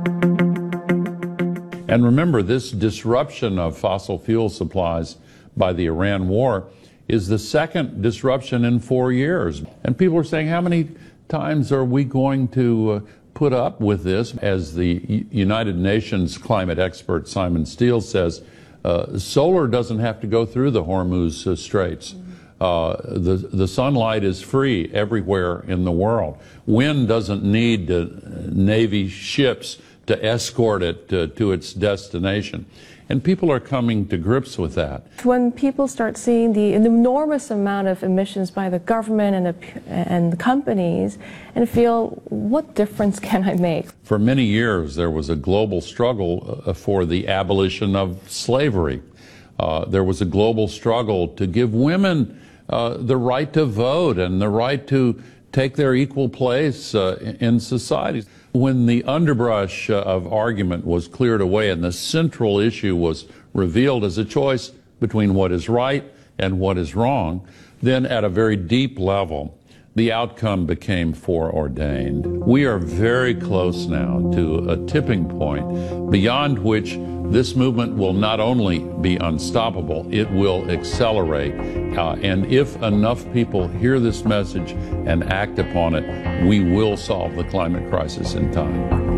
And remember, this disruption of fossil fuel supplies by the Iran war is the second disruption in 4 years. And people are saying, how many times are we going to put up with this? As the United Nations climate expert Simon Steele says, solar doesn't have to go through the Hormuz Straits. The sunlight is free everywhere in the world. Wind doesn't need Navy ships to escort it to its destination. And people are coming to grips with that. When people start seeing the enormous amount of emissions by the government and the companies and feel, what difference can I make? For many years, there was a global struggle for the abolition of slavery. There was a global struggle to give women the right to vote and the right to take their equal place in society. When the underbrush of argument was cleared away and the central issue was revealed as a choice between what is right and what is wrong, then at a very deep level, the outcome became foreordained. We are very close now to a tipping point beyond which this movement will not only be unstoppable, it will accelerate. And if enough people hear this message and act upon it, we will solve the climate crisis in time.